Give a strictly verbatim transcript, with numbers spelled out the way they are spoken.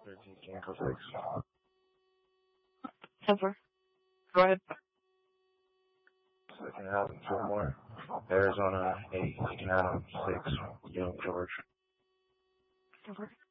thirteen Canco six. Temper. Go ahead. So I can have four more. Arizona eight, you can have six. Young George. Temper.